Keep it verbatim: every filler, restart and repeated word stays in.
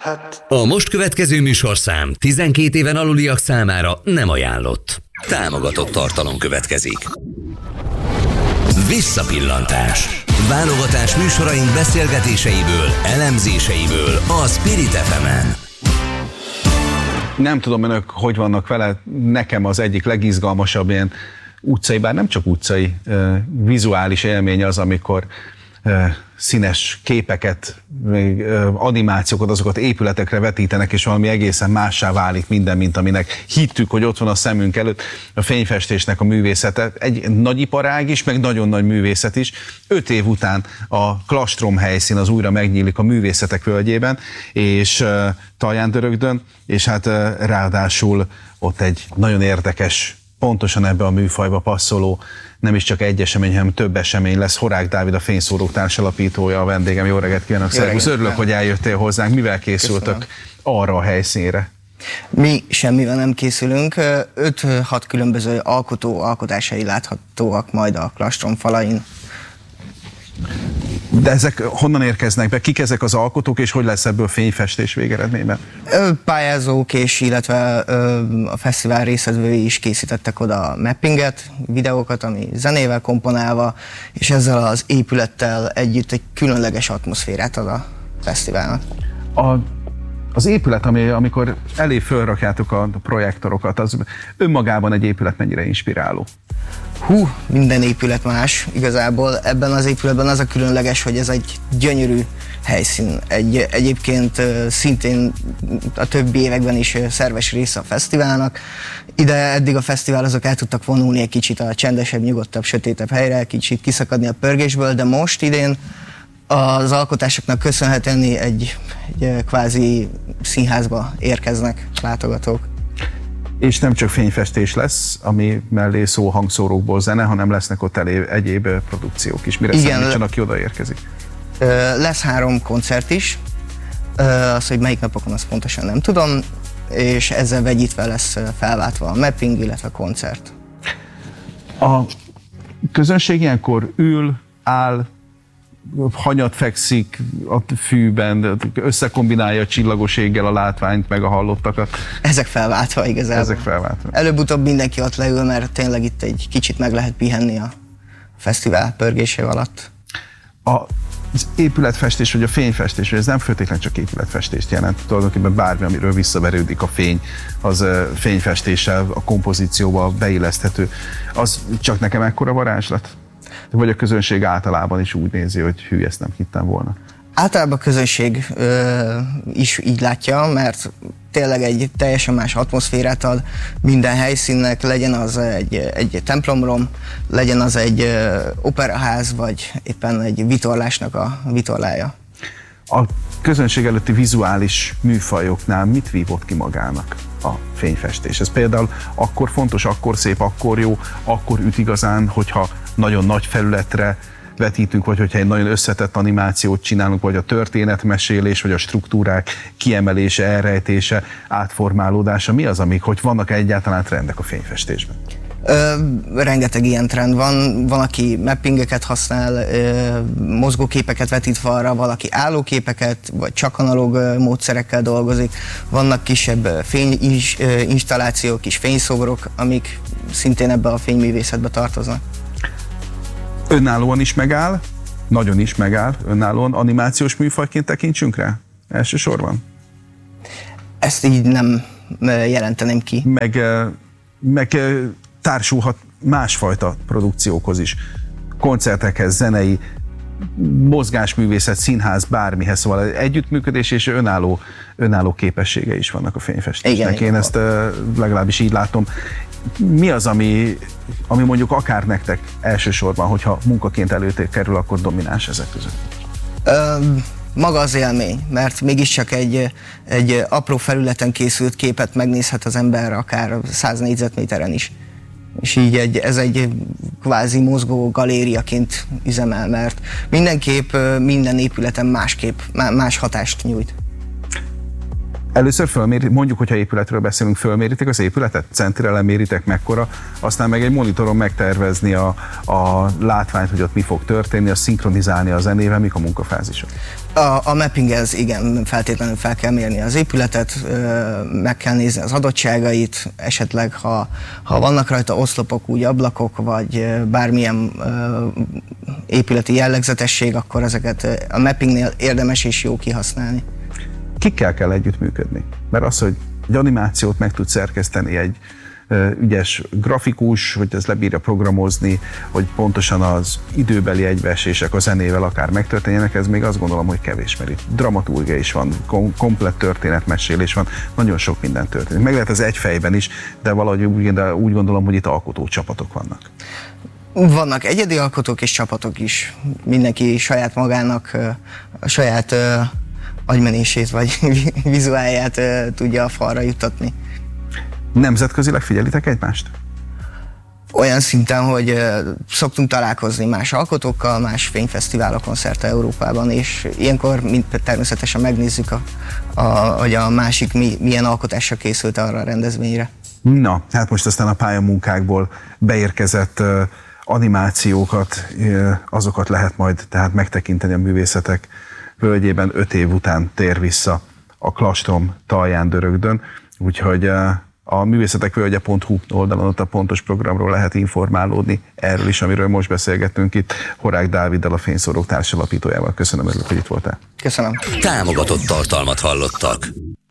Hát... A most következő műsorszám tizenkét éven aluliak számára nem ajánlott. Támogatott tartalom következik. Visszapillantás. Válogatás műsoraink beszélgetéseiből, elemzéseiből a Spirit ef emen. Nem tudom, önök hogy vannak vele, nekem az egyik legizgalmasabb ilyen utcai, bár nem csak utcai, vizuális élmény az, amikor színes képeket, animációkat, azokat épületekre vetítenek, és valami egészen mássá válik minden, mint aminek hittük, hogy ott van a szemünk előtt. A fényfestésnek a művészete egy nagy iparág is, meg nagyon nagy művészet is. Öt év után a Klastrom helyszín az újra megnyílik a Művészetek Völgyében, és uh, Talján-Dörögdön, és hát uh, ráadásul ott egy nagyon érdekes, pontosan ebbe a műfajba passzoló, nem is csak egy esemény, hanem több esemény lesz. Horák Dávid, a Fényszórók társalapítója, a vendégem. Jó reggelt kívánok, szervusz! Örülök, hogy eljöttél hozzánk. Mivel készültök Köszönöm. arra a helyszínre? Mi semmivel nem készülünk. öt-hat különböző alkotó alkotásai láthatóak majd a Klastrom falain. De ezek honnan érkeznek be? Kik ezek az alkotók, és hogy lesz ebből fényfestés végeredményben? Pályázók, és illetve a fesztivál résztvevői is készítettek oda mappinget, videókat, ami zenével komponálva, és ezzel az épülettel együtt egy különleges atmoszférát ad a fesztiválnak. A Az épület, ami, amikor elé fölrakjátok a projektorokat, az önmagában egy épület mennyire inspiráló? Hú, minden épület más igazából. Ebben az épületben az a különleges, hogy ez egy gyönyörű helyszín. Egy, egyébként szintén a többi években is szerves része a fesztiválnak. Ide eddig a fesztivál azok el tudtak vonulni egy kicsit a csendesebb, nyugodtabb, sötétebb helyre, kicsit kiszakadni a pörgésből, de most idén az alkotásoknak köszönhetően egy, egy kvázi színházba érkeznek látogatók. És nem csak fényfestés lesz, ami mellé szó, hangszórókból zene, hanem lesznek ott elé egyéb produkciók is. Mire számítson, aki odaérkezik? Lesz három koncert is, az, hogy melyik napokon, azt pontosan nem tudom, és ezzel vegyítve lesz felváltva a mapping, illetve a koncert. A közönség ilyenkor ül, áll, hanyat fekszik a fűben, összekombinálja a csillagos éggel a látványt, meg a hallottakat. Ezek felváltva igazából. Ezek felváltva. Előbb-utóbb mindenki ott leül, mert tényleg itt egy kicsit meg lehet pihenni a fesztivál pörgése alatt. A, az épületfestés, vagy a fényfestés, vagy ez nem feltétlenül csak épületfestést jelent. Tulajdonképpen bármi, amiről visszaverődik a fény, az fényfestéssel, a kompozícióba beilleszthető. Az csak nekem ekkora varázslat? Vagy a közönség általában is úgy nézi, hogy hű, ezt nem hittem volna? Általában a közönség ö, is így látja, mert tényleg egy teljesen más atmoszférát ad minden helyszínnek, legyen az egy, egy templomrom, legyen az egy ö, operaház, vagy éppen egy vitorlásnak a vitorlája. A közönség előtti vizuális műfajoknál mit vívott ki magának a fényfestés? Ez például akkor fontos, akkor szép, akkor jó, akkor üt igazán, hogyha nagyon nagy felületre vetítünk, vagy hogyha egy nagyon összetett animációt csinálunk, vagy a történetmesélés, vagy a struktúrák kiemelése, elrejtése, átformálódása. Mi az, amik, hogy vannak egyáltalán trendek a fényfestésben? Ö, rengeteg ilyen trend van, van, aki mappingeket használ, ö, mozgóképeket vetít falra, valaki állóképeket, vagy csak analóg módszerekkel dolgozik, vannak kisebb fényinstallációk, kis fényszobrok, amik szintén ebbe a fényművészetbe tartoznak. Önállóan is megáll, nagyon is megáll, önállóan animációs műfajként tekintsünk rá elsősorban? Ezt így nem jelenteném ki. Meg, meg társulhat másfajta produkciókhoz is, koncertekhez, zenei, mozgásművészet, színház, bármihez, szóval együttműködés és önálló, önálló képessége is vannak a fényfestésnek. Igen, Én ezt legalábbis így látom. Mi az, ami, ami mondjuk akár nektek elsősorban, hogyha munkaként előtérbe kerül, akkor domináns ezek között? Ö, maga az élmény, mert mégiscsak egy, egy apró felületen készült képet megnézhet az ember akár száz négyzetméteren is. És így egy, ez egy kvázi mozgó galériaként üzemel, mert minden kép minden épületen másképp, más hatást nyújt. Először fölméri, mondjuk, hogyha épületről beszélünk, fölméritek az épületet, centire leméritek mekkora, aztán meg egy monitoron megtervezni a, a látványt, hogy ott mi fog történni, azt szinkronizálni a zenével, mik a munkafázisok. A, a mappinghez igen, feltétlenül fel kell mérni az épületet, meg kell nézni az adottságait, esetleg ha, ha vannak rajta oszlopok, úgy ablakok, vagy bármilyen épületi jellegzetesség, akkor ezeket a mappingnél érdemes és jó kihasználni. Kikkel kell együttműködni? Mert az, hogy egy animációt meg tud szerkeszteni egy ügyes grafikus, hogy ez lebírja programozni, hogy pontosan az időbeli egybeesések a zenével akár megtörténjenek, ez még azt gondolom, hogy kevés, mert itt dramaturgia is van, kom- komplett történetmesélés van, nagyon sok minden történik. Meg lehet ez egy fejben is, de valahogy úgy, de úgy gondolom, hogy itt alkotó csapatok vannak. Vannak egyedi alkotók és csapatok is. Mindenki saját magának, a saját agymenését vagy vizuálját tudja a falra juttatni. Nemzetközileg figyelitek egymást? Olyan szinten, hogy szoktunk találkozni más alkotókkal, más fényfesztiválokon szerte Európában, és ilyenkor mind természetesen megnézzük, a, a, hogy a másik mi, milyen alkotásra készült arra a rendezvényre. Na, hát most aztán a pályamunkákból beérkezett uh, animációkat, uh, azokat lehet majd tehát megtekinteni a Művészetek Völgyében, öt év után tér vissza a Klastrom Talján Dörögdön, úgyhogy uh, a művészetekvölgye pont hu oldalon ott a pontos programról lehet informálódni erről is, amiről most beszélgettünk itt Horák Dáviddal, a Fényszórók társalapítójával. Köszönöm, örülök, hogy itt voltál. Köszönöm. Támogatott tartalmat hallottak.